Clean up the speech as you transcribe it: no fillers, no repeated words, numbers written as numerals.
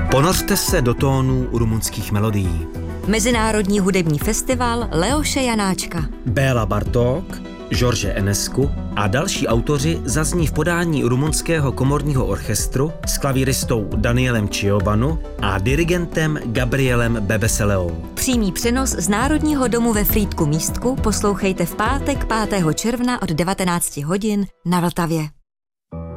Ponořte se do tónů rumunských melodií. Mezinárodní hudební festival Leoše Janáčka. Béla Bartók, George Enescu a další autoři zazní v podání rumunského komorního orchestru s klavíristou Danielem Ciobanu a dirigentem Gabrielem Bebeseleou. Přímý přenos z Národního domu ve Frýdku Místku poslouchejte v pátek 5. června od 19 hodin na Vltavě.